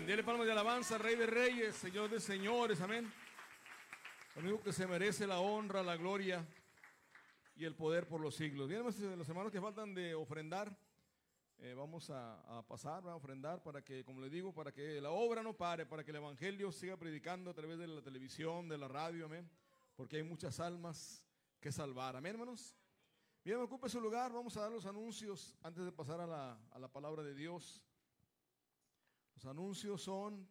Amén. Dele palmas de alabanza, Rey de Reyes, Señor de Señores. Amén. El único que se merece la honra, la gloria y el poder por los siglos. Bien, los hermanos que faltan de ofrendar, vamos a pasar, a ofrendar para que, como les digo, para que la obra no pare, para que el evangelio siga predicando a través de la televisión, de la radio, amén. Porque hay muchas almas que salvar. Amén, hermanos. Bien, ocupe su lugar. Vamos a dar los anuncios antes de pasar a la palabra de Dios. Los anuncios son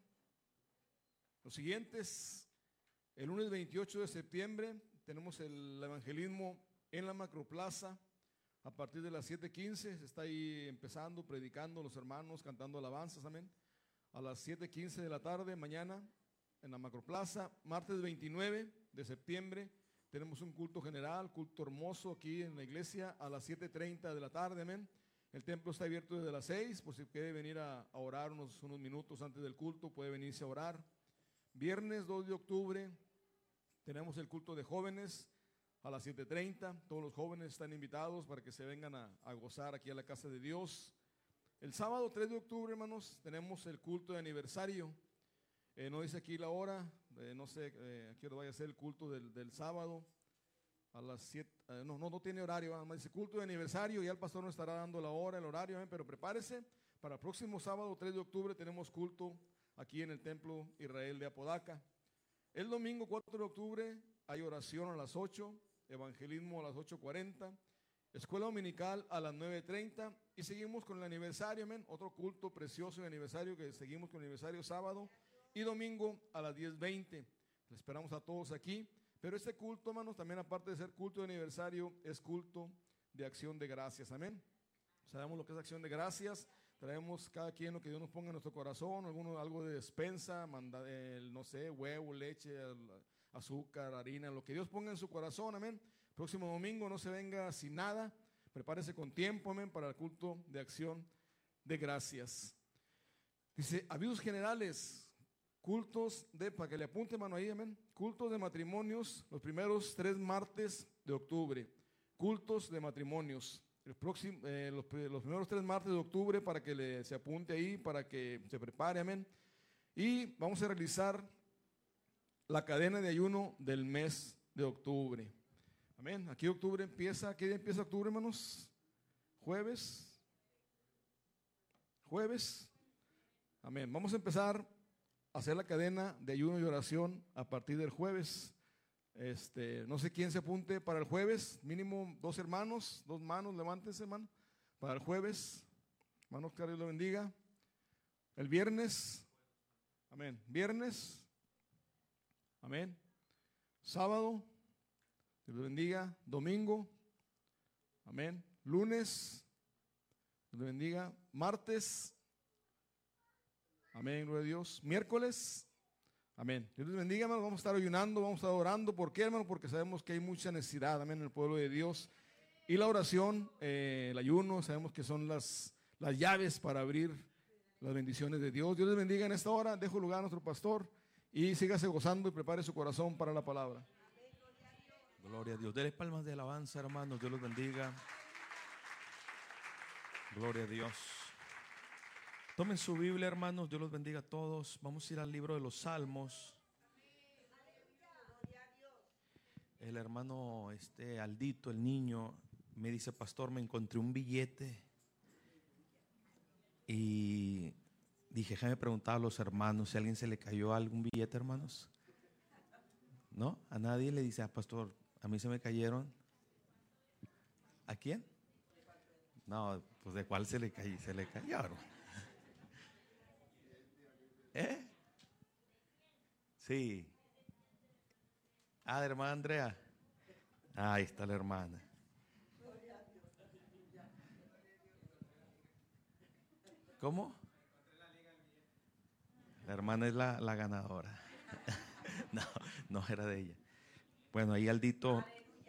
los siguientes. El lunes 28 de septiembre tenemos el evangelismo en la Macroplaza a partir de las 7:15. Se está ahí empezando, predicando los hermanos, cantando alabanzas, amén. A las 7:15 de la tarde, mañana, en la Macroplaza. Martes 29 de septiembre tenemos un culto general, culto hermoso aquí en la iglesia a las 7:30 de la tarde, amén. El templo está abierto desde las 6, por si quiere venir a orar unos minutos antes del culto, puede venirse a orar. Viernes 2 de octubre tenemos el culto de jóvenes a las 7:30. Todos los jóvenes están invitados para que se vengan a gozar aquí a la casa de Dios. El sábado 3 de octubre, hermanos, tenemos el culto de aniversario. No dice aquí la hora, no sé a qué hora vaya a ser el culto del sábado. A las 7, no tiene horario, nada más dice culto de aniversario, ya el pastor nos estará dando la hora, el horario, pero prepárese, para el próximo sábado 3 de octubre tenemos culto aquí en el Templo Israel de Apodaca. El domingo 4 de octubre hay oración a las 8, evangelismo a las 8:40, escuela dominical a las 9:30 y seguimos con el aniversario, amén, otro culto precioso de aniversario que seguimos con el aniversario sábado y domingo a las 10:20. Les esperamos a todos aquí. Pero este culto, hermanos, también aparte de ser culto de aniversario, es culto de acción de gracias, amén. Sabemos lo que es acción de gracias, traemos cada quien lo que Dios nos ponga en nuestro corazón, algo de despensa, no sé, huevo, leche, azúcar, harina, lo que Dios ponga en su corazón, amén. Próximo domingo no se venga sin nada, prepárese con tiempo, amén, para el culto de acción de gracias. Dice, avisos generales. Cultos para que le apunte mano ahí, amén. Cultos de matrimonios, los primeros 3 martes de octubre. Cultos de matrimonios. Los primeros 3 martes de octubre para que se apunte ahí, para que se prepare, amén. Y vamos a realizar la cadena de ayuno del mes de octubre. Amén. Aquí octubre empieza, ¿qué día empieza octubre, hermanos? Jueves. Amén. Vamos a empezar hacer la cadena de ayuno y oración a partir del jueves. No sé quién se apunte para el jueves, mínimo 2 hermanos, 2 manos, levántense, hermano, para el jueves. Hermanos, que Dios lo bendiga. El viernes, amén. Viernes, amén. Sábado, Dios lo bendiga. Domingo, amén. Lunes, Dios lo bendiga. Martes, amén, gloria a Dios. Miércoles, amén. Dios les bendiga, hermanos. Vamos a estar ayunando, vamos a estar orando. ¿Por qué, hermano? Porque sabemos que hay mucha necesidad, amén, en el pueblo de Dios. Y la oración, el ayuno, sabemos que son las llaves para abrir las bendiciones de Dios. Dios les bendiga en esta hora. Dejo lugar a nuestro pastor y sígase gozando y prepare su corazón para la palabra. Gloria a Dios. Denle palmas de alabanza, hermanos. Dios los bendiga. Gloria a Dios. Tomen su Biblia, hermanos, Dios los bendiga a todos. Vamos a ir al libro de los Salmos. El hermano Aldito, el niño, me dice, pastor, me encontré un billete. Y dije, déjame preguntar a los hermanos si a alguien se le cayó algún billete, hermanos. ¿No? A nadie le dice, pastor, a mí se me cayeron. ¿A quién? No, pues de cuál se le cayeron. Sí. De hermana Andrea. Ahí está la hermana. ¿Cómo? La hermana es la ganadora. No era de ella. Bueno, ahí Aldito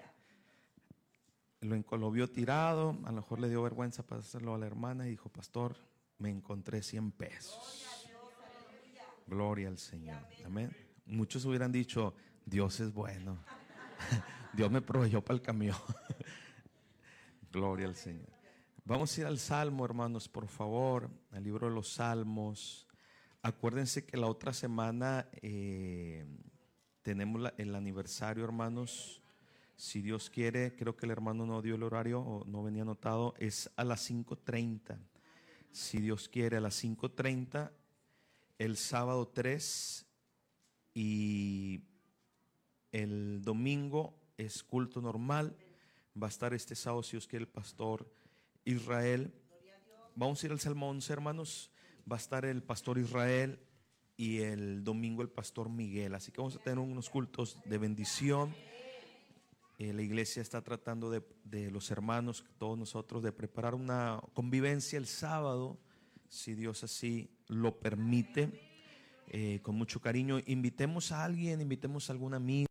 lo vio tirado, a lo mejor le dio vergüenza pasarlo a la hermana y dijo, pastor, me encontré 100 pesos. Gloria al Señor. Amén. Muchos hubieran dicho, Dios es bueno. Dios me proveyó para el camión. Gloria al Señor. Vamos a ir al Salmo, hermanos, por favor, al libro de los Salmos, Acuérdense que la otra semana tenemos el aniversario, hermanos. Si Dios quiere, creo que el hermano no dio el horario o no venía anotado, es a las 5:30. Si Dios quiere, a las 5:30, el sábado 3 y el domingo es culto normal. Va a estar este sábado, si Dios quiere, el pastor Israel. Vamos a ir al Salmo 11, hermanos. Va a estar el pastor Israel y el domingo el pastor Miguel. Así que vamos a tener unos cultos de bendición. La iglesia está tratando de los hermanos, todos nosotros, de preparar una convivencia el sábado, si Dios así lo permite, con mucho cariño. Invitemos a alguien, invitemos a algún amigo,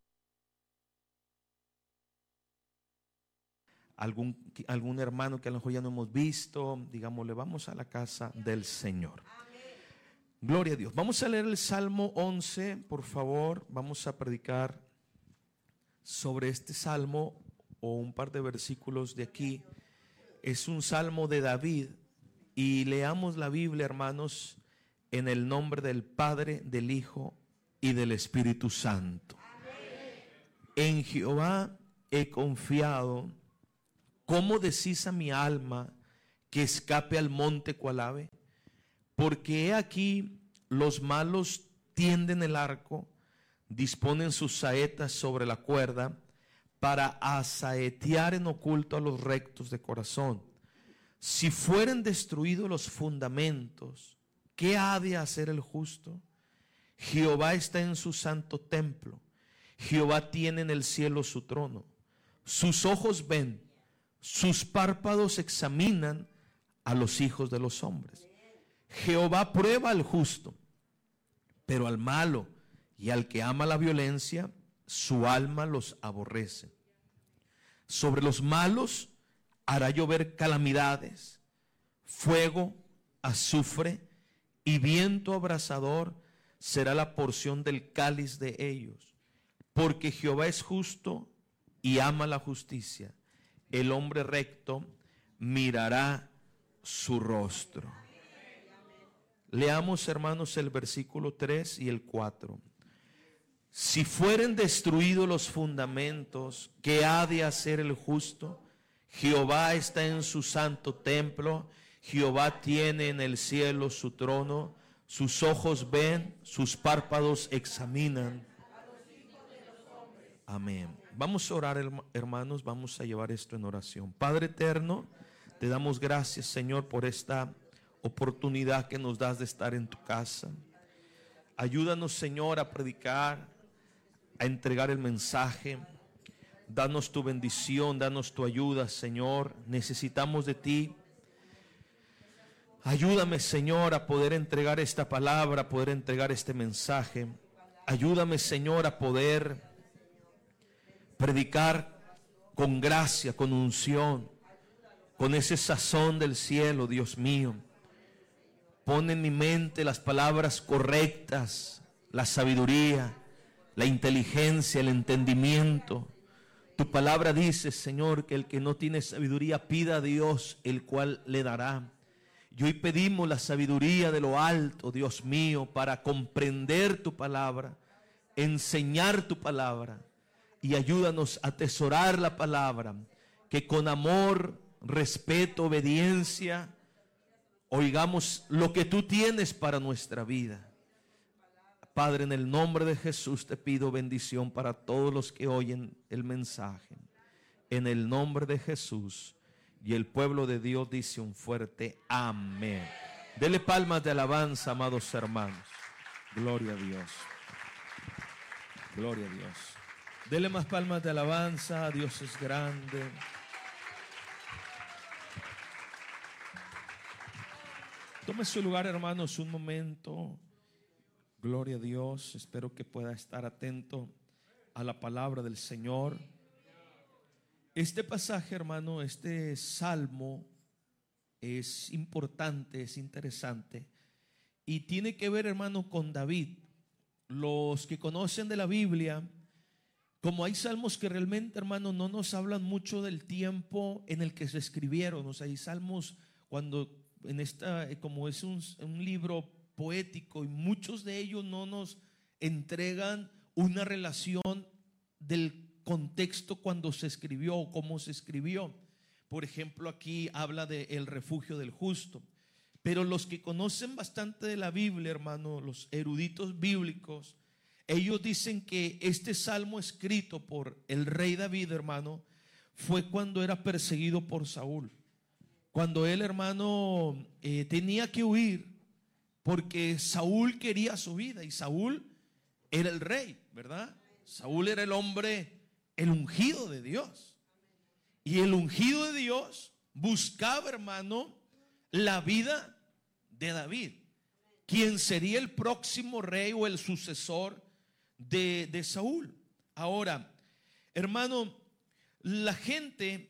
algún hermano que a lo mejor ya no hemos visto. Digámosle, vamos a la casa del Señor. Gloria a Dios. Vamos a leer el Salmo 11, por favor. Vamos a predicar sobre este salmo o un par de versículos de aquí. Es un salmo de David y leamos la Biblia, hermanos, en el nombre del Padre, del Hijo y del Espíritu Santo. En Jehová he confiado. ¿Cómo decís a mi alma que escape al monte cual ave? Porque he aquí los malos tienden el arco, disponen sus saetas sobre la cuerda para asaetear en oculto a los rectos de corazón. Si fueren destruidos los fundamentos, ¿qué ha de hacer el justo? Jehová está en su santo templo. Jehová tiene en el cielo su trono. Sus ojos ven, sus párpados examinan a los hijos de los hombres. Jehová prueba al justo, pero al malo y al que ama la violencia, su alma los aborrece. Sobre los malos hará llover calamidades, fuego, azufre y viento abrasador será la porción del cáliz de ellos. Porque Jehová es justo y ama la justicia. El hombre recto mirará su rostro. Leamos, hermanos, el versículo 3 y el 4. Si fueren destruidos los fundamentos, ¿qué ha de hacer el justo? Jehová está en su santo templo. Jehová tiene en el cielo su trono. Sus ojos ven, sus párpados examinan. Amén. Vamos a orar, hermanos, vamos a llevar esto en oración. Padre eterno, te damos gracias, Señor, por esta oportunidad que nos das de estar en tu casa. Ayúdanos, Señor, a predicar, a entregar el mensaje. Danos tu bendición, danos tu ayuda, Señor. Necesitamos de ti. Ayúdame, Señor, a poder entregar esta palabra, a poder entregar este mensaje. Ayúdame, Señor, a poder predicar con gracia, con unción, con ese sazón del cielo, Dios mío. Pon en mi mente las palabras correctas, la sabiduría, la inteligencia, el entendimiento. Tu palabra dice, Señor, que el que no tiene sabiduría pida a Dios, el cual le dará. Y hoy pedimos la sabiduría de lo alto, Dios mío, para comprender tu palabra, enseñar tu palabra. Y ayúdanos a atesorar la palabra, que con amor, respeto, obediencia, oigamos lo que tú tienes para nuestra vida. Padre, en el nombre de Jesús te pido bendición para todos los que oyen el mensaje. En el nombre de Jesús. Y el pueblo de Dios dice un fuerte amén. Dele palmas de alabanza, amados hermanos. Gloria a Dios. Gloria a Dios. Dele más palmas de alabanza. Dios es grande. Tome su lugar, hermanos, un momento. Gloria a Dios. Espero que pueda estar atento a la palabra del Señor. Este pasaje, hermano, este salmo es importante, es interesante y tiene que ver, hermano, con David. Los que conocen de la Biblia, como hay salmos que realmente, hermano, no nos hablan mucho del tiempo en el que se escribieron. O sea, hay salmos cuando en esta, como es un libro poético y muchos de ellos no nos entregan una relación del contexto cuando se escribió o cómo se escribió. Por ejemplo, aquí habla de el refugio del justo. Pero los que conocen bastante de la Biblia, hermano, los eruditos bíblicos, ellos dicen que este salmo escrito por el rey David, hermano, fue cuando era perseguido por Saúl. Cuando él, hermano, tenía que huir porque Saúl quería su vida y Saúl era el rey, ¿verdad? Saúl era el hombre, el ungido de Dios. Y el ungido de Dios buscaba, hermano, la vida de David, quien sería el próximo rey o el sucesor de Saúl. Ahora, hermano, la gente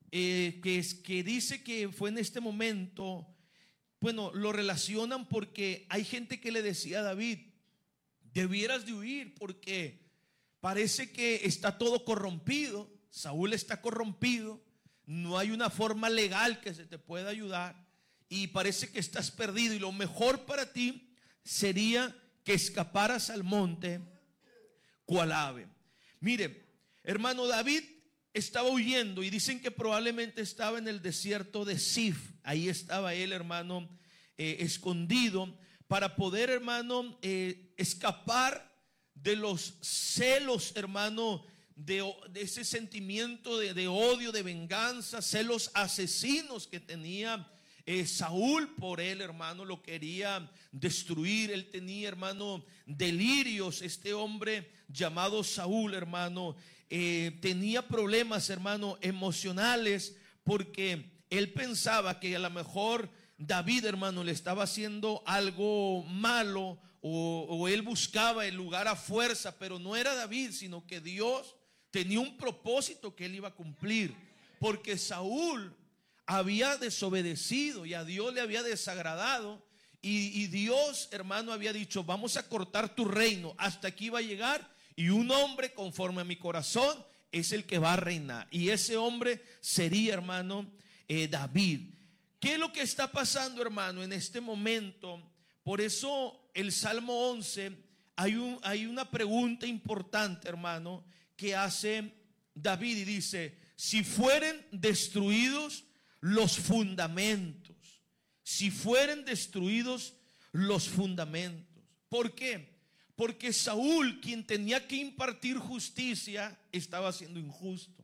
que dice que fue en este momento, bueno, lo relacionan porque hay gente que le decía a David: debieras de huir porque parece que está todo corrompido. Saúl está corrompido, no hay una forma legal que se te pueda ayudar y parece que estás perdido, y lo mejor para ti sería que escaparas al monte cual ave. Mire, hermano, David estaba huyendo y dicen que probablemente estaba en el desierto de Sif. Ahí estaba él, hermano, escondido para poder, hermano, escapar de los celos, hermano, de ese sentimiento de odio, de venganza, celos asesinos que tenía Saúl por él, hermano. Lo quería destruir. Él tenía, hermano, delirios. Este hombre llamado Saúl, hermano, tenía problemas, hermano, emocionales, porque él pensaba que a lo mejor David, hermano, le estaba haciendo algo malo, o él buscaba el lugar a fuerza, pero no era David, sino que Dios tenía un propósito que él iba a cumplir, porque Saúl había desobedecido y a Dios le había desagradado, y Dios, hermano, había dicho: vamos a cortar tu reino, hasta aquí va a llegar, y un hombre conforme a mi corazón es el que va a reinar, y ese hombre sería, hermano, David. ¿Qué es lo que está pasando, hermano, en este momento? Por eso el Salmo 11, hay una pregunta importante, hermano, que hace David, y dice: si fueren destruidos los fundamentos, si fueren destruidos los fundamentos. ¿Por qué? Porque Saúl, quien tenía que impartir justicia, estaba siendo injusto.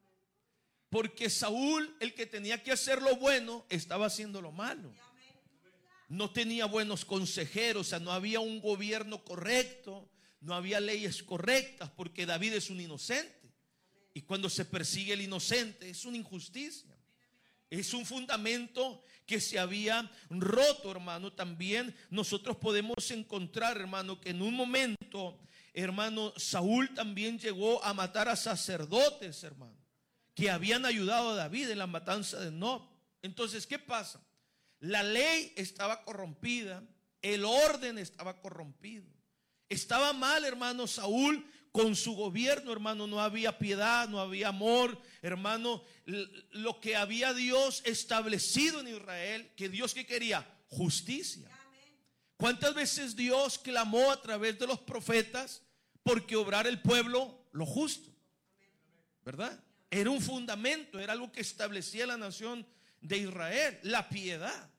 Porque Saúl, el que tenía que hacer lo bueno, estaba haciendo lo malo. No tenía buenos consejeros, o sea, no había un gobierno correcto, no había leyes correctas, porque David es un inocente. Y cuando se persigue el inocente, es una injusticia. Es un fundamento que se había roto, hermano. También nosotros podemos encontrar, hermano, que en un momento, hermano, Saúl también llegó a matar a sacerdotes, hermano, que habían ayudado a David en la matanza de Nob. Entonces, ¿qué pasa? La ley estaba corrompida, el orden estaba corrompido. Estaba mal, hermano, Saúl con su gobierno, hermano. No había piedad, no había amor, hermano. Lo que había Dios establecido en Israel, que Dios, ¿qué quería? Justicia. ¿Cuántas veces Dios clamó a través de los profetas porque obrara el pueblo lo justo? ¿Verdad? Era un fundamento, era algo que establecía la nación de Israel, la piedad,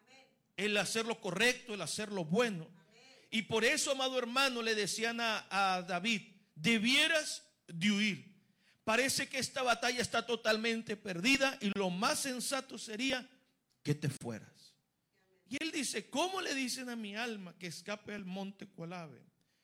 el hacer lo correcto, el hacer lo bueno. Y por eso, amado hermano, le decían a David: debieras de huir. Parece que esta batalla está totalmente perdida y lo más sensato sería que te fueras. Y él dice: ¿cómo le dicen a mi alma que escape al monte cual ave?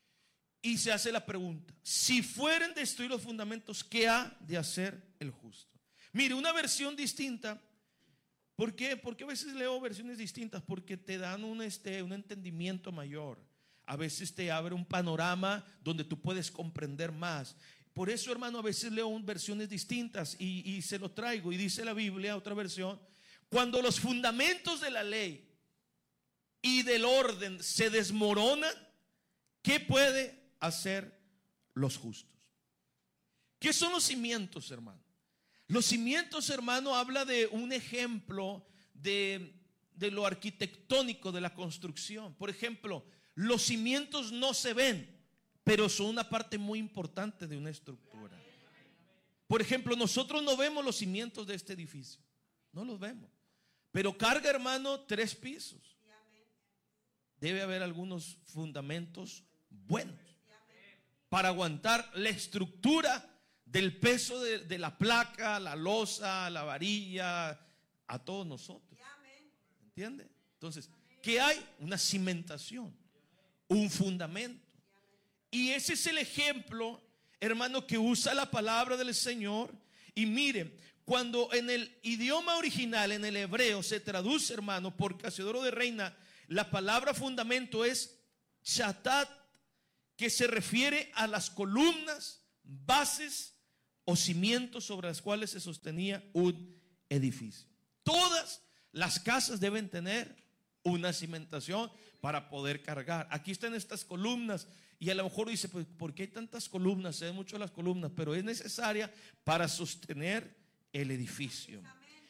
Y se hace la pregunta: si fueren destruidos los fundamentos, ¿qué ha de hacer el justo? Mire, una versión distinta. ¿Por qué? Porque a veces leo versiones distintas, porque te dan un entendimiento mayor. A veces te abre un panorama donde tú puedes comprender más. Por eso, hermano, a veces leo versiones distintas y se lo traigo. Y dice la Biblia, otra versión: cuando los fundamentos de la ley y del orden se desmoronan, ¿qué puede hacer los justos? ¿Qué son los cimientos, hermano? Los cimientos, hermano, habla de un ejemplo de de lo arquitectónico de la construcción. Por ejemplo, los cimientos no se ven, pero son una parte muy importante de una estructura. Por ejemplo, nosotros no vemos los cimientos de este edificio, no los vemos, pero carga, hermano, 3 pisos. Debe haber algunos fundamentos buenos para aguantar la estructura del peso de la placa, la losa, la varilla, a todos nosotros. ¿Entiende? Entonces, ¿qué hay? Una cimentación, un fundamento. Y ese es el ejemplo, hermano, que usa la palabra del Señor. Y miren, cuando en el idioma original, en el hebreo, se traduce, hermano, por Casiodoro de Reina, la palabra fundamento es chatat, que se refiere a las columnas, bases o cimientos sobre las cuales se sostenía un edificio. Todas las casas deben tener una cimentación para poder cargar. Aquí están estas columnas y a lo mejor dice, pues, ¿por qué hay tantas columnas? Se ven mucho las columnas, pero es necesaria para sostener el edificio.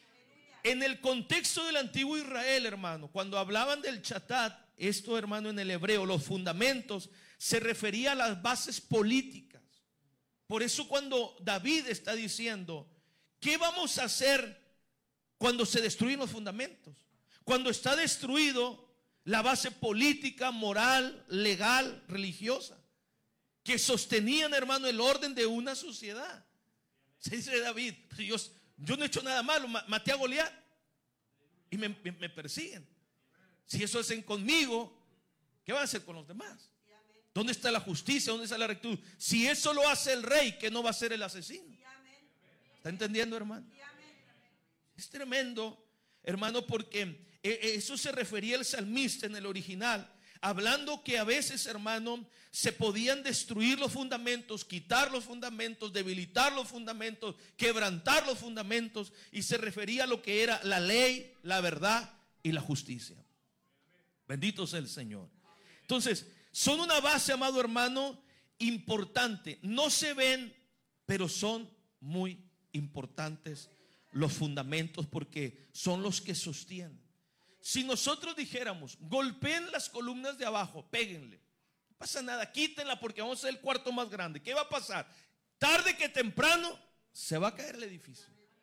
En el contexto del antiguo Israel, hermano, cuando hablaban del chatat, esto, hermano, en el hebreo, los fundamentos, se refería a las bases políticas. Por eso cuando David está diciendo, ¿qué vamos a hacer cuando se destruyen los fundamentos? Cuando está destruido la base política, moral, legal, religiosa, que sostenían, hermano, el orden de una sociedad. Se dice David, yo no he hecho nada malo, maté a Goliat y me persiguen. Si eso hacen conmigo, ¿qué van a hacer con los demás? ¿Dónde está la justicia? ¿Dónde está la rectitud? Si eso lo hace el rey, ¿qué no va a hacer el asesino? ¿Está entendiendo, hermano? Es tremendo, hermano, porque eso se refería el salmista en el original, hablando que a veces, hermano, se podían destruir los fundamentos, quitar los fundamentos, debilitar los fundamentos, quebrantar los fundamentos, y se refería a lo que era la ley, la verdad y la justicia. Bendito sea el Señor. Entonces, son una base, amado hermano, importante. No se ven, pero son muy importantes los fundamentos, porque son los que sostienen. Si nosotros dijéramos, golpeen las columnas de abajo, péguenle, no pasa nada, quítenla porque vamos a hacer el cuarto más grande. ¿Qué va a pasar? Tarde que temprano se va a caer el edificio.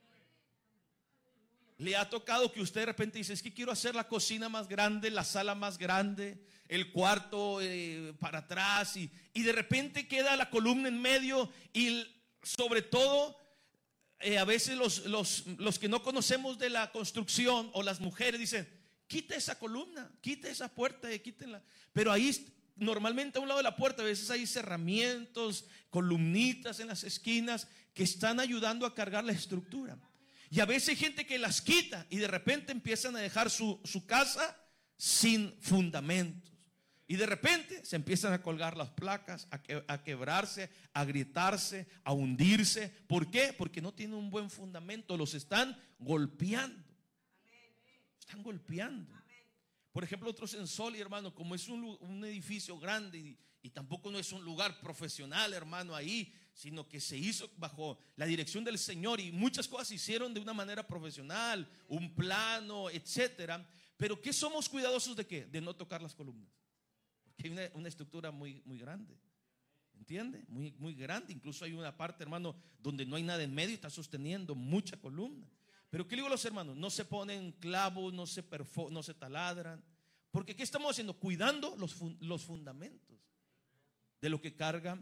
Le ha tocado que usted de repente dice, es que quiero hacer la cocina más grande, la sala más grande, el cuarto para atrás, y de repente queda la columna en medio, y sobre todo a veces los que no conocemos de la construcción, o las mujeres dicen, quita esa columna, quita esa puerta, quítenla. Pero ahí normalmente a un lado de la puerta a veces hay cerramientos, columnitas en las esquinas que están ayudando a cargar la estructura. Y a veces hay gente que las quita y de repente empiezan a dejar su casa sin fundamentos. Y de repente se empiezan a colgar las placas, a quebrarse, a agrietarse, a hundirse. ¿Por qué? Porque no tienen un buen fundamento, los están golpeando. Están golpeando. Por ejemplo, otros en Soli, hermano, como es un edificio grande y tampoco no es un lugar profesional, hermano, ahí, sino que se hizo bajo la dirección del Señor y muchas cosas se hicieron de una manera profesional, un plano, etcétera. Pero ¿qué somos cuidadosos de qué? De no tocar las columnas. Porque hay una estructura muy, muy grande. ¿Entiende? Muy, muy grande. Incluso hay una parte, hermano, donde no hay nada en medio y está sosteniendo mucha columna. Pero ¿qué le digo a los hermanos? No se ponen clavos, no se taladran. Porque ¿qué estamos haciendo? Cuidando los fundamentos de lo que carga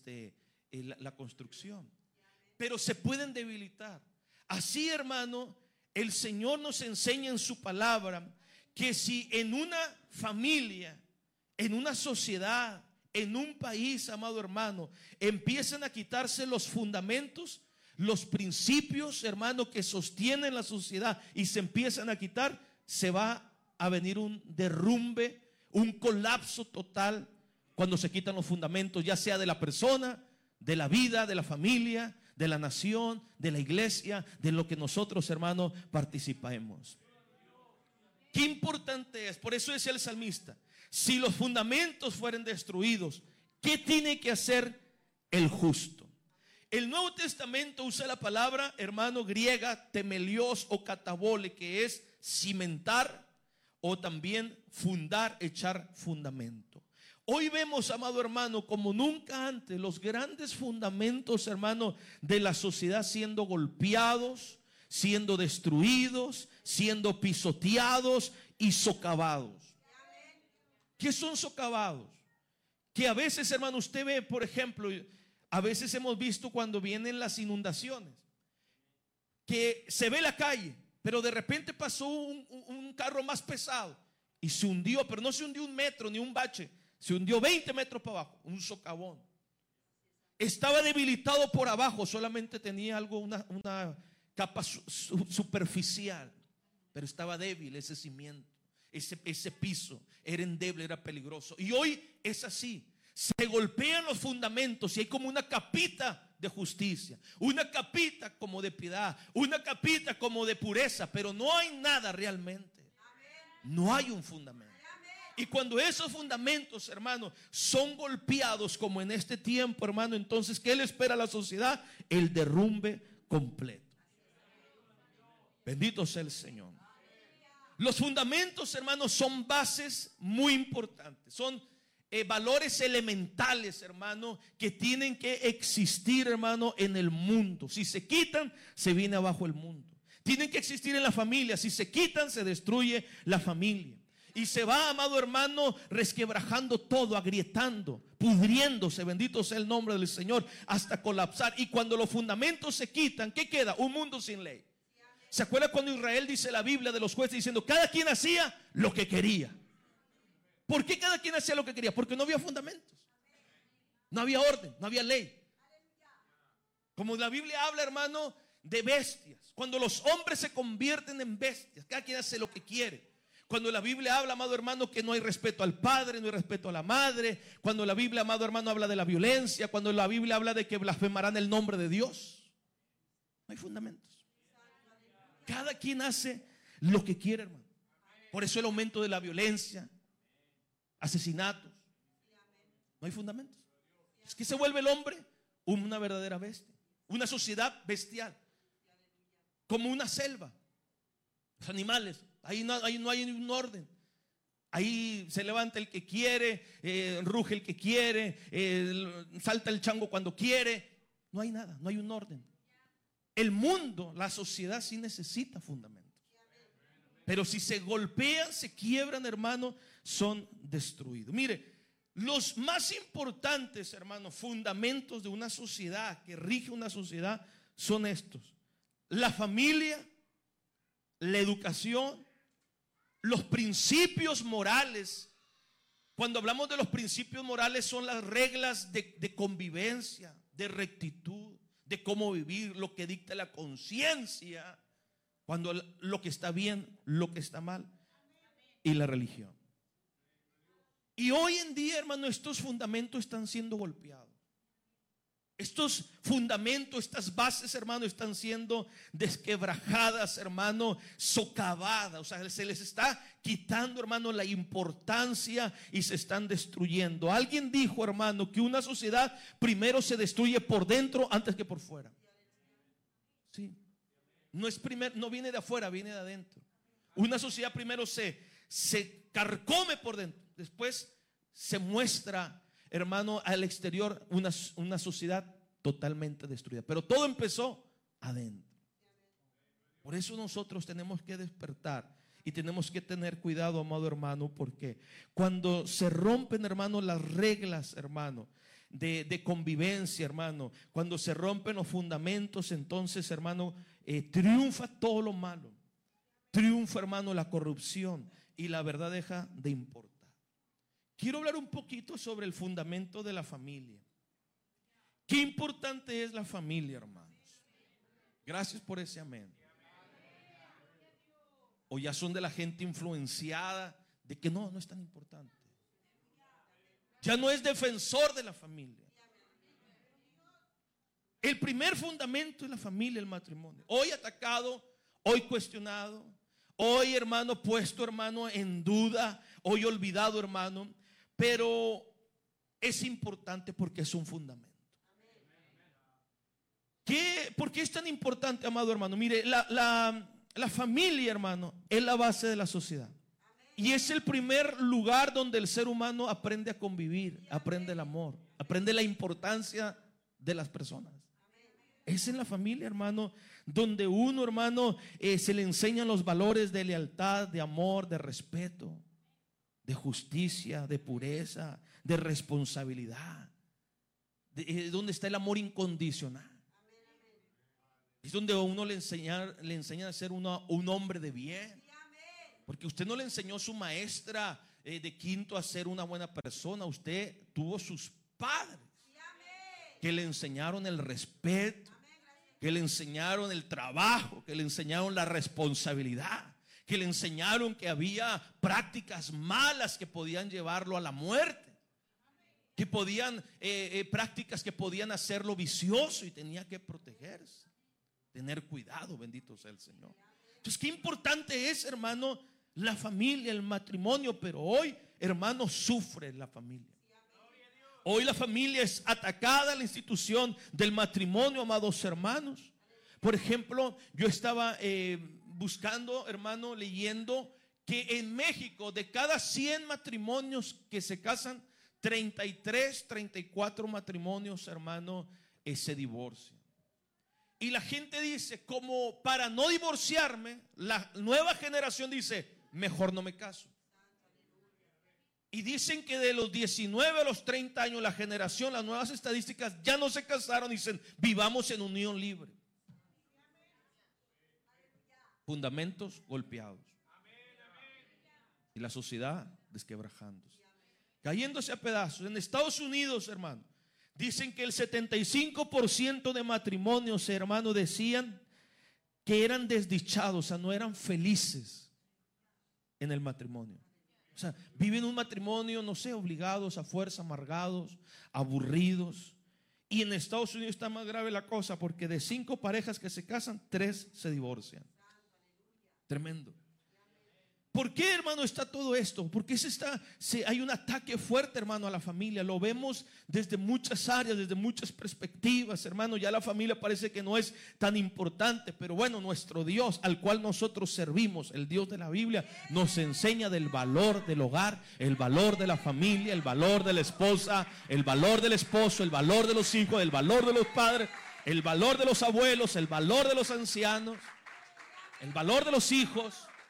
la construcción. Pero se pueden debilitar. Así, hermano, el Señor nos enseña en su palabra que si en una familia, en una sociedad, en un país, amado hermano, empiezan a quitarse los fundamentos, los principios, hermano, que sostienen la sociedad y se empiezan a quitar, se va a venir un derrumbe, un colapso total cuando se quitan los fundamentos, ya sea de la persona, de la vida, de la familia, de la nación, de la iglesia, de lo que nosotros, hermanos, participemos. Qué importante es, por eso decía el salmista, si los fundamentos fueren destruidos, ¿qué tiene que hacer el justo? El Nuevo Testamento usa la palabra, hermano, griega temelios o katabole, que es cimentar, o también fundar, echar fundamento. Hoy vemos, amado hermano, como nunca antes, los grandes fundamentos, hermano, de la sociedad siendo golpeados, siendo destruidos, siendo pisoteados y socavados. ¿Qué son socavados? Que a veces, hermano, usted ve, por ejemplo, a veces hemos visto cuando vienen las inundaciones, que se ve la calle, pero de repente pasó un carro más pesado y se hundió, pero no se hundió 1 metro ni un bache, se hundió 20 metros para abajo, un socavón. Estaba debilitado por abajo, solamente tenía algo, una capa superficial, pero estaba débil ese cimiento, ese piso era endeble, era peligroso. Y hoy es así, se golpean los fundamentos y hay como una capita de justicia, una capita como de piedad, una capita como de pureza, pero no hay nada realmente, no hay un fundamento. Y cuando esos fundamentos, hermano, son golpeados como en este tiempo, hermano, entonces ¿qué le espera a la sociedad? El derrumbe completo. Bendito sea el Señor. Los fundamentos, hermanos, son bases muy importantes. Son valores elementales, hermano, que tienen que existir, hermano, en el mundo. Si se quitan, se viene abajo el mundo. Tienen que existir en la familia. Si se quitan, se destruye la familia. Y se va, amado hermano, resquebrajando todo, agrietando, pudriéndose, bendito sea el nombre del Señor, hasta colapsar. Y cuando los fundamentos se quitan, ¿qué queda? Un mundo sin ley. ¿Se acuerda cuando Israel, dice la Biblia de los jueces, diciendo cada quien hacía lo que quería? ¿Por qué cada quien hacía lo que quería? Porque no había fundamentos, no había orden, no había ley. Como la Biblia habla, hermano, de bestias. Cuando los hombres se convierten en bestias, cada quien hace lo que quiere. Cuando la Biblia habla, amado hermano, que no hay respeto al padre, no hay respeto a la madre. Cuando la Biblia, amado hermano, habla de la violencia. Cuando la Biblia habla de que blasfemarán el nombre de Dios. No hay fundamentos. Cada quien hace lo que quiere, hermano. Por eso el aumento de la violencia, asesinatos. No hay fundamentos. Es que se vuelve el hombre una verdadera bestia. Una sociedad bestial. Como una selva. Los animales. Ahí no hay un orden. Ahí se levanta el que quiere, ruge el que quiere, salta el chango cuando quiere. No hay nada, no hay un orden. El mundo, la sociedad sí necesita fundamentos. Pero si se golpean, se quiebran, hermano, son destruidos. Mire, los más importantes, hermano, fundamentos de una sociedad, que rige una sociedad, son estos: la familia, la educación, los principios morales. Cuando hablamos de los principios morales, son las reglas de convivencia, de rectitud, de cómo vivir, lo que dicta la conciencia, cuando lo que está bien, lo que está mal, y la religión. Y hoy en día, hermano, estos fundamentos están siendo golpeados. Estos fundamentos, estas bases, hermano, están siendo desquebrajadas, hermano, socavadas. O sea, se les está quitando, hermano, la importancia y se están destruyendo. Alguien dijo, hermano, que una sociedad primero se destruye por dentro antes que por fuera. Sí. No viene de afuera, viene de adentro. Una sociedad primero se carcome por dentro, después se muestra, hermano, al exterior una sociedad totalmente destruida. Pero todo empezó adentro. Por eso nosotros tenemos que despertar y tenemos que tener cuidado, amado hermano, porque cuando se rompen, hermano, las reglas, hermano, de convivencia, hermano, cuando se rompen los fundamentos, entonces, hermano, triunfa todo lo malo. Triunfa, hermano, la corrupción y la verdad deja de importar. Quiero hablar un poquito sobre el fundamento de la familia. Qué importante es la familia, hermanos. Gracias por ese amén. O ya son de la gente influenciada de que no es tan importante. Ya no es defensor de la familia. El primer fundamento es la familia, el matrimonio. Hoy atacado, hoy cuestionado, hoy, hermano, puesto, hermano, en duda, hoy olvidado, hermano. Pero es importante porque es un fundamento. ¿Por qué es tan importante, amado hermano? Mire, la familia, hermano, es la base de la sociedad. Y es el primer lugar donde el ser humano aprende a convivir, aprende el amor, aprende la importancia de las personas. Es en la familia, hermano, donde uno, hermano, se le enseñan los valores de lealtad, de amor, de respeto, de justicia, de pureza, de responsabilidad. Donde está el amor incondicional. Es donde a uno le enseñan a ser un hombre de bien. Porque usted no le enseñó a su maestra de quinto a ser una buena persona. Usted tuvo sus padres que le enseñaron el respeto, que le enseñaron el trabajo, que le enseñaron la responsabilidad, que le enseñaron que había prácticas malas que podían llevarlo a la muerte, que podían, prácticas que podían hacerlo vicioso y tenía que protegerse, tener cuidado, bendito sea el Señor. Entonces, qué importante es, hermano, la familia, el matrimonio, pero hoy, hermano, sufre la familia. Hoy la familia es atacada, la institución del matrimonio, amados hermanos. Por ejemplo, yo estaba buscando, hermano, leyendo que en México de cada 100 matrimonios que se casan, 33, 34 matrimonios, hermano, se divorcian. Y la gente dice, como para no divorciarme, la nueva generación dice, mejor no me caso. Y dicen que de los 19 a los 30 años la generación, las nuevas estadísticas ya no se casaron. Dicen, vivamos en unión libre. Fundamentos golpeados. Y la sociedad desquebrajándose, cayéndose a pedazos. En Estados Unidos, hermano, dicen que el 75% de matrimonios, hermano, decían que eran desdichados, o sea, no eran felices en el matrimonio. O sea, viven un matrimonio, no sé, obligados, a fuerza, amargados, aburridos. Y en Estados Unidos está más grave la cosa, porque de 5 parejas que se casan, 3 se divorcian. Tremendo. ¿Por qué, hermano, está todo esto? Porque hay un ataque fuerte, hermano, a la familia. Lo vemos desde muchas áreas, desde muchas perspectivas, hermano. Ya la familia parece que no es tan importante, pero bueno, nuestro Dios, al cual nosotros servimos, el Dios de la Biblia, nos enseña del valor del hogar, el valor de la familia, el valor de la esposa, el valor del esposo, el valor de los hijos, el valor de los padres, el valor de los abuelos, el valor de los ancianos, el valor de los hijos.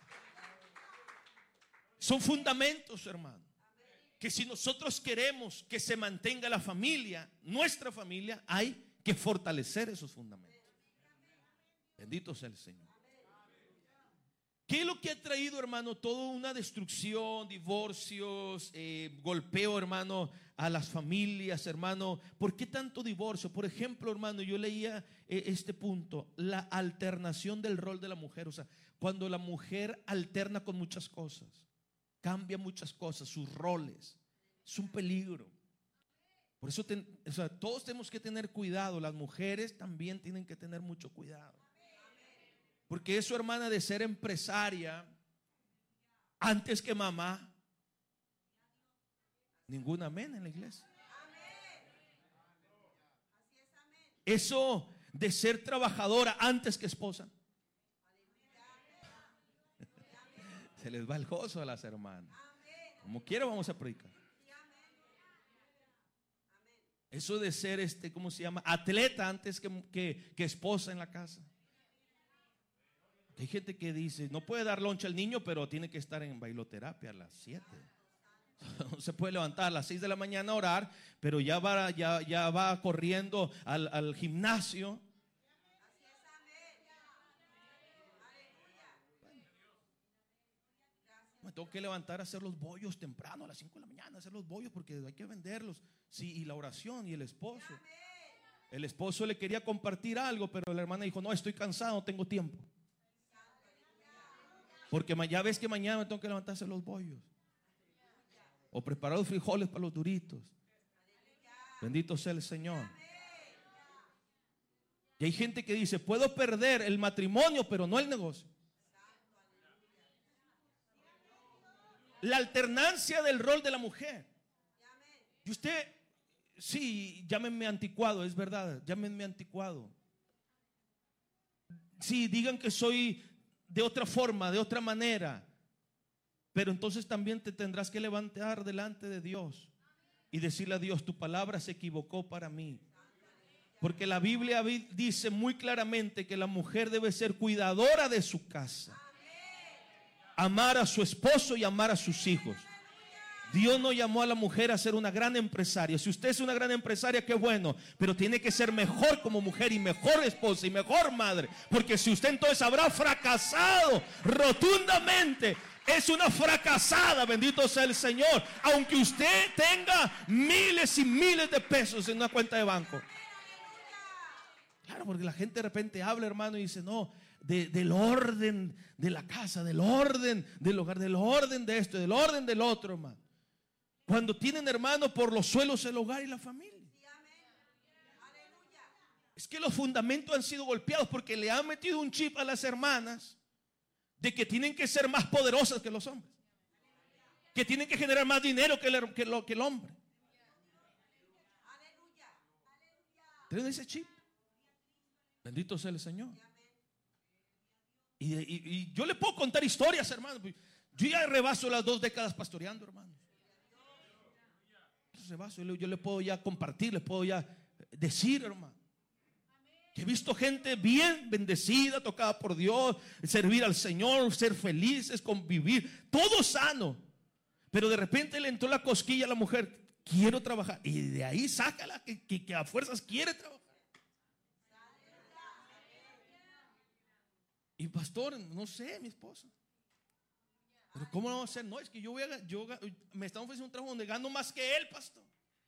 Son fundamentos, hermano, que si nosotros queremos que se mantenga la familia, nuestra familia, hay que fortalecer esos fundamentos. Bendito sea el Señor. ¿Qué es lo que ha traído, hermano? Toda una destrucción, divorcios, golpeo, hermano, a las familias, hermano. ¿Por qué tanto divorcio? Por ejemplo, hermano, yo leía este punto, la alternación del rol de la mujer. O sea, cuando la mujer alterna con muchas cosas, cambia muchas cosas, sus roles, es un peligro. Por eso todos tenemos que tener cuidado. Las mujeres también tienen que tener mucho cuidado, porque eso, hermana, de ser empresaria antes que mamá, ningún amén en la iglesia. Eso de ser trabajadora antes que esposa, se les va el gozo a las hermanas. Como quiera vamos a predicar. Eso de ser ¿cómo se llama? Atleta antes que esposa en la casa. Hay gente que dice, no puede dar lonche al niño, pero tiene que estar en bailoterapia a las 7. No se puede levantar a las 6 de la mañana a orar, pero ya va corriendo al gimnasio. Me tengo que levantar a hacer los bollos temprano, a las 5 de la mañana, a hacer los bollos porque hay que venderlos. Sí, y la oración y el esposo. El esposo le quería compartir algo, pero la hermana dijo, no, estoy cansado, no tengo tiempo. Porque ya ves que mañana me tengo que levantar a hacer los bollos. O preparar los frijoles para los duritos. Bendito sea el Señor. Y hay gente que dice, puedo perder el matrimonio, pero no el negocio. La alternancia del rol de la mujer. Y usted, sí, llámenme anticuado, es verdad, llámenme anticuado. Sí, digan que soy de otra forma, de otra manera. Pero entonces también te tendrás que levantar delante de Dios y decirle a Dios: tu palabra se equivocó para mí. Porque la Biblia dice muy claramente que la mujer debe ser cuidadora de su casa, amar a su esposo y amar a sus hijos. Dios no llamó a la mujer a ser una gran empresaria. Si usted es una gran empresaria, qué bueno, pero tiene que ser mejor como mujer y mejor esposa y mejor madre. Porque si usted entonces habrá fracasado rotundamente. Es una fracasada, bendito sea el Señor, aunque usted tenga miles y miles de pesos en una cuenta de banco. Claro, porque la gente de repente habla, hermano, y dice: no, del orden de la casa, del orden del hogar, del orden de esto, del orden del otro, hermano. Cuando tienen, hermano, por los suelos el hogar y la familia. Es que los fundamentos han sido golpeados porque le han metido un chip a las hermanas de que tienen que ser más poderosas que los hombres, que tienen que generar más dinero que el hombre. Tienen ese chip. Bendito sea el Señor. Y yo le puedo contar historias, hermano. Yo ya rebaso las 2 décadas pastoreando, hermano. Yo le puedo ya compartir, le puedo ya decir, hermano, que he visto gente bien bendecida, tocada por Dios, servir al Señor, ser felices, convivir, todo sano. Pero de repente le entró la cosquilla a la mujer: quiero trabajar. Y de ahí sácala, que a fuerzas quiere trabajar. Y pastor, no sé, mi esposa. Pero ¿cómo lo vamos a hacer? No, es que me están ofreciendo un trabajo donde gano más que él, pastor.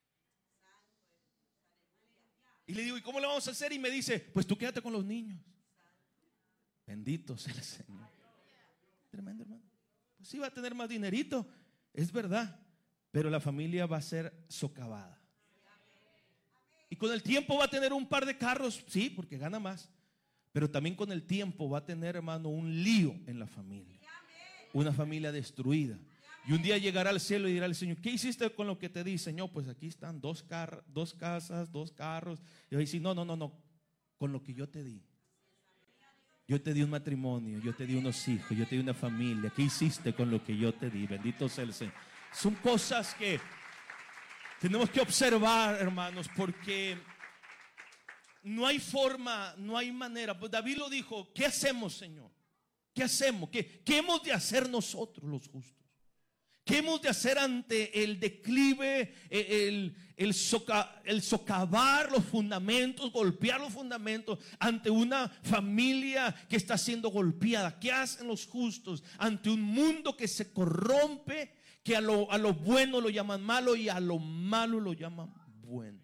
Y le digo: ¿y cómo lo vamos a hacer? Y me dice: pues tú quédate con los niños. Bendito sea el Señor. Tremendo, hermano. Pues sí, va a tener más dinerito, es verdad, pero la familia va a ser socavada. Y con el tiempo va a tener un par de carros, sí, porque gana más. Pero también con el tiempo va a tener, hermano, un lío en la familia. Una familia destruida. Y un día llegará al cielo y dirá al Señor: ¿qué hiciste con lo que te di, Señor? Pues aquí están 2 casas, 2 carros. Y va a decir: no, con lo que yo te di. Yo te di un matrimonio, yo te di unos hijos, yo te di una familia. ¿Qué hiciste con lo que yo te di? Bendito sea el Señor. Son cosas que tenemos que observar, hermanos, porque no hay forma, no hay manera. Pues David lo dijo: ¿qué hacemos, Señor? ¿Qué hacemos? ¿Qué hemos de hacer nosotros los justos? ¿Qué hemos de hacer ante el declive, el socavar los fundamentos, golpear los fundamentos, ante una familia que está siendo golpeada? ¿Qué hacen los justos ante un mundo que se corrompe, que a lo bueno lo llaman malo y a lo malo lo llaman bueno?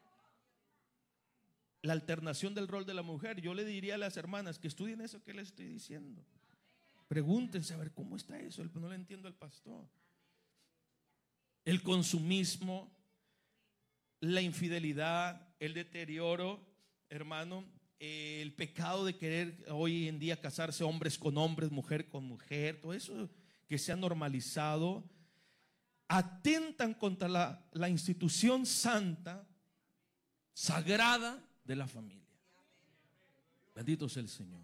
La alternación del rol de la mujer, yo le diría a las hermanas que estudien eso que les estoy diciendo. Pregúntense a ver cómo está eso. No le entiendo al pastor. El consumismo, la infidelidad, el deterioro, hermano, el pecado de querer hoy en día casarse hombres con hombres, mujer con mujer, todo eso que se ha normalizado, atentan contra la institución santa, sagrada de la familia. Bendito sea el Señor.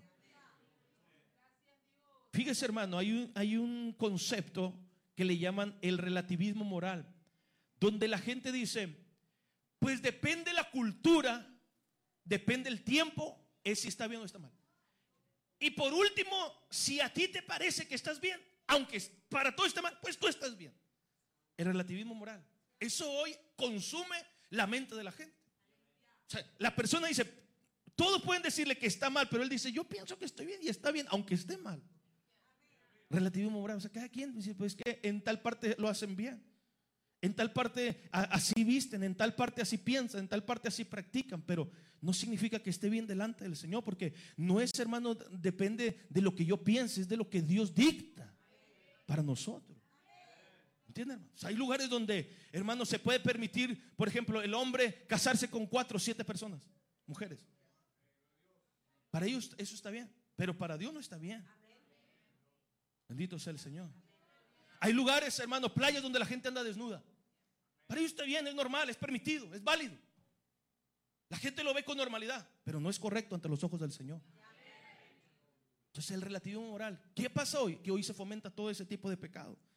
Fíjese, hermano, hay un concepto que le llaman el relativismo moral, donde la gente dice: pues depende la cultura, depende el tiempo, es si está bien o está mal. Y por último, si a ti te parece que estás bien, aunque para todo está mal, pues tú estás bien. El relativismo moral, eso hoy consume la mente de la gente. O sea, la persona dice, todos pueden decirle que está mal, pero él dice: yo pienso que estoy bien y está bien, aunque esté mal. Relativismo moral, o sea, cada quien dice: pues que en tal parte lo hacen bien, en tal parte así visten, en tal parte así piensan, en tal parte así practican, pero no significa que esté bien delante del Señor, porque no es, hermano, depende de lo que yo piense, es de lo que Dios dicta para nosotros. ¿Entienden, hermano? O sea, hay lugares donde, hermano, se puede permitir, por ejemplo, el hombre casarse con 4 o 7 personas, mujeres. Para ellos eso está bien, pero para Dios no está bien. Bendito sea el Señor. Hay lugares, hermano, playas donde la gente anda desnuda. Para ellos está bien, es normal, es permitido, es válido. La gente lo ve con normalidad, pero no es correcto ante los ojos del Señor. Entonces el relativismo moral, ¿qué pasa hoy? Que hoy se fomenta todo ese tipo de pecado.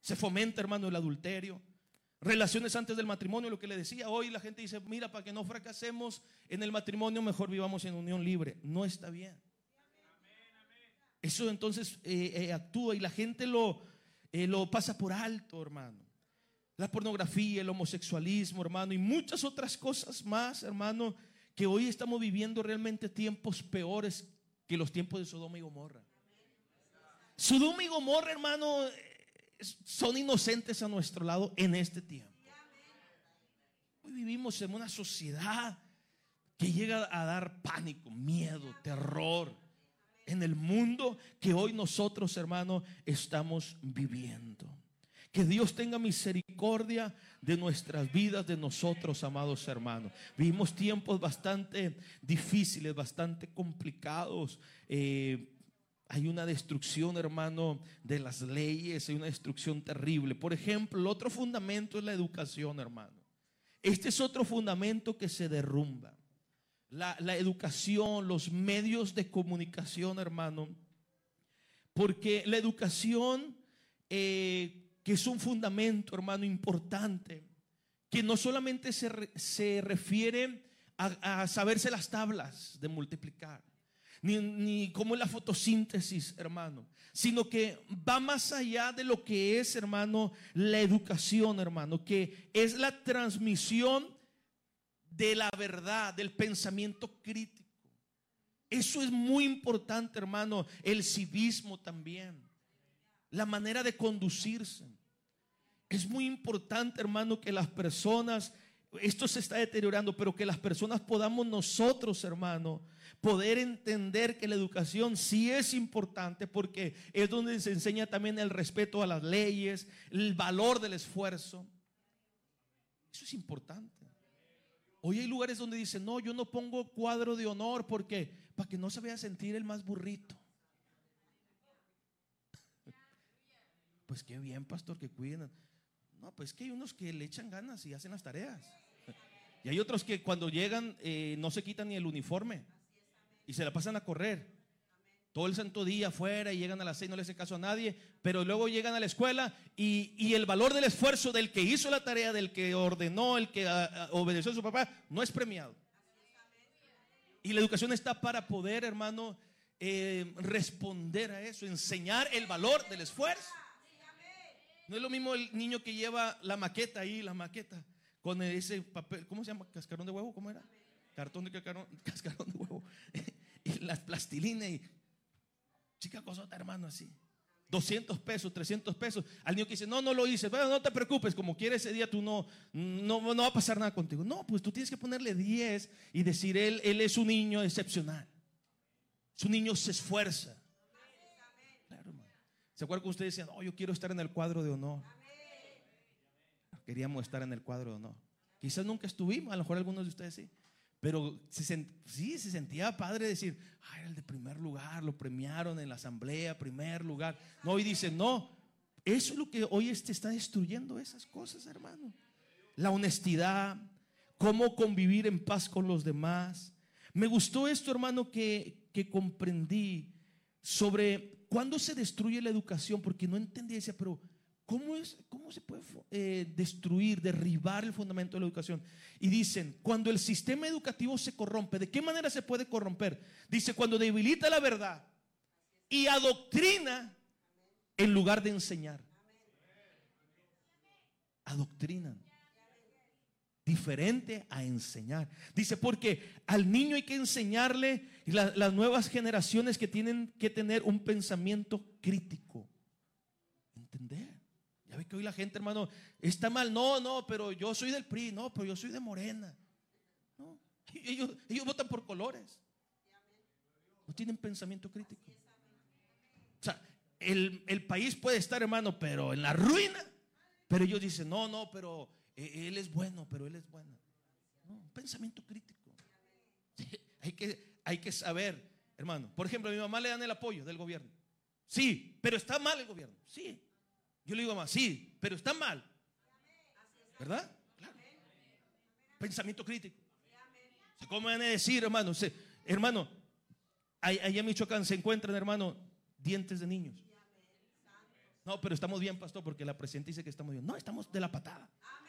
Se fomenta, hermano, el adulterio. Relaciones antes del matrimonio, lo que le decía. Hoy la gente dice, mira, para que no fracasemos en el matrimonio, mejor vivamos en unión libre. No está bien. Eso entonces actúa y la gente lo pasa por alto, hermano. La pornografía, el homosexualismo, hermano, y muchas otras cosas más, hermano, que hoy estamos viviendo realmente tiempos peores que los tiempos de Sodoma y Gomorra. Sodoma y Gomorra, hermano, son inocentes a nuestro lado en este tiempo. Hoy vivimos en una sociedad que llega a dar pánico, miedo, terror en el mundo que hoy nosotros, hermano, estamos viviendo. Que Dios tenga misericordia de nuestras vidas, de nosotros, amados hermanos. Vivimos tiempos bastante difíciles, bastante complicados. Hay una destrucción, hermano, de las leyes. Hay una destrucción terrible. Por ejemplo, el otro fundamento es la educación, hermano. Este es otro fundamento que se derrumba. La educación, los medios de comunicación, hermano. Porque la educación que es un fundamento, hermano, importante, que no solamente se refiere a saberse las tablas de multiplicar, ni cómo es la fotosíntesis, hermano, sino que va más allá de lo que es, hermano, la educación, hermano, que es la transmisión de la verdad, del pensamiento crítico. Eso es muy importante, hermano. El civismo también, la manera de conducirse. Es muy importante, hermano, que las personas, esto se está deteriorando, pero que las personas podamos nosotros, hermano, poder entender que la educación sí es importante, porque es donde se enseña también el respeto a las leyes, el valor del esfuerzo. Eso es importante. Hoy hay lugares donde dicen, no, yo no pongo cuadro de honor porque para que no se vaya a sentir el más burrito. Pues qué bien, pastor, que cuiden. No, pues que hay unos que le echan ganas y hacen las tareas. Y hay otros que cuando llegan no se quitan ni el uniforme y se la pasan a correr todo el santo día afuera y llegan a las 6, no le hacen caso a nadie, pero luego llegan a la escuela y el valor del esfuerzo del que hizo la tarea, del que ordenó, el que obedeció a su papá, no es premiado. Y la educación está para poder, hermano, responder a eso, enseñar el valor del esfuerzo. No es lo mismo el niño que lleva la maqueta ahí, la maqueta, con ese papel, ¿cómo se llama? ¿Cascarón de huevo? ¿Cómo era? Cascarón de huevo. Y las plastilinas y chica cosota, hermano, así. 200 pesos, 300 pesos. Al niño que dice, no lo hice. Bueno, no te preocupes, como quiera ese día tú no va a pasar nada contigo. No, pues tú tienes que ponerle 10 y decir, él es un niño excepcional. Su niño se esfuerza. Claro, hermano. ¿Se acuerdan que ustedes decían, yo quiero estar en el cuadro de honor? Queríamos estar en el cuadro de honor. Quizás nunca estuvimos, a lo mejor algunos de ustedes sí. Pero se sentía padre decir, era el de primer lugar, lo premiaron en la asamblea, primer lugar. No, y dicen, no, eso es lo que hoy está destruyendo esas cosas, hermano. La honestidad, cómo convivir en paz con los demás. Me gustó esto, hermano, que comprendí sobre cuándo se destruye la educación, porque no entendía, decía, pero ¿cómo se puede destruir, derribar el fundamento de la educación? Y dicen, cuando el sistema educativo se corrompe, ¿de qué manera se puede corromper? Dice, cuando debilita la verdad y adoctrina en lugar de enseñar. Adoctrinan. Diferente a enseñar. Dice, porque al niño hay que enseñarle, las nuevas generaciones que tienen que tener un pensamiento crítico. Entender. Ya ve que hoy la gente, hermano, está mal. No, pero yo soy del PRI. No, pero yo soy de Morena. No, ellos votan por colores. No tienen pensamiento crítico. O sea, el país puede estar, hermano, pero en la ruina. Pero ellos dicen, no, pero él es bueno, pero él es bueno. No, un pensamiento crítico. Hay que saber, hermano. Por ejemplo, a mi mamá le dan el apoyo del gobierno. Sí, pero está mal el gobierno. Sí. Yo le digo a mamá, sí, pero está mal. ¿Verdad? Claro. Pensamiento crítico. ¿Cómo van a decir, hermano? Hermano, allá en Michoacán se encuentran, hermano, dientes de niños. No, pero estamos bien, pastor, porque la presidenta dice que estamos bien. No, estamos de la patada.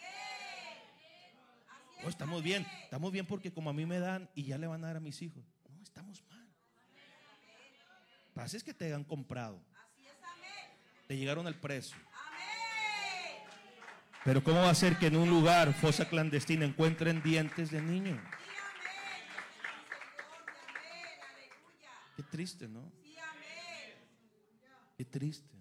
No, estamos bien porque como a mí me dan y ya le van a dar a mis hijos. No, estamos mal. Pasa es que te han comprado. Te llegaron al precio. Pero ¿cómo va a ser que en un lugar, fosa clandestina, encuentren dientes de niño? Qué triste, ¿no? Qué triste.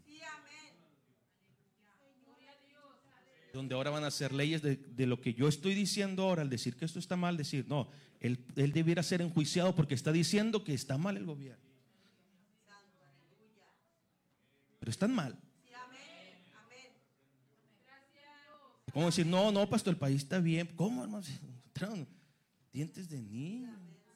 Donde ahora van a hacer leyes de lo que yo estoy diciendo ahora, al decir que esto está mal, decir, no, él debiera ser enjuiciado porque está diciendo que está mal el gobierno. Pero están mal. ¿Cómo decir, no, pastor, el país está bien? ¿Cómo, hermano? Dientes de niño.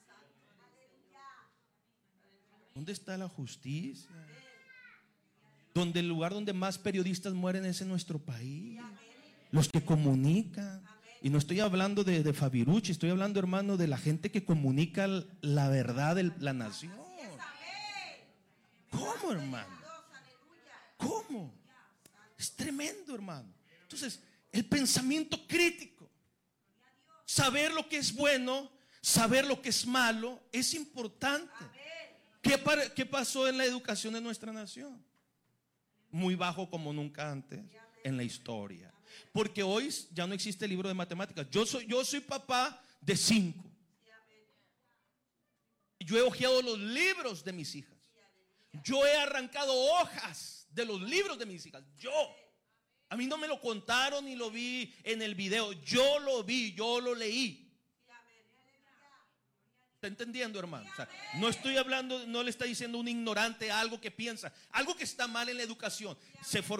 ¿Dónde está la justicia? Donde el lugar donde más periodistas mueren es en nuestro país. Los que comunican. Y no estoy hablando de Fabirucci, estoy hablando, hermano, de la gente que comunica la verdad de la nación. ¿Cómo, hermano? ¿Cómo? Es tremendo, hermano. Entonces, el pensamiento crítico, saber lo que es bueno, saber lo que es malo, es importante. ¿Qué pasó en la educación de nuestra nación? Muy bajo como nunca antes en la historia. Porque hoy ya no existe el libro de matemáticas. Yo soy papá de 5. Yo he hojeado los libros de mis hijas. Yo he arrancado hojas de los libros de mis hijas. A mí no me lo contaron ni lo vi en el video. Yo lo vi, yo lo leí. ¿Está entendiendo, hermano? O sea, no estoy hablando, no le está diciendo un ignorante algo que piensa, algo que está mal en la educación. Se formó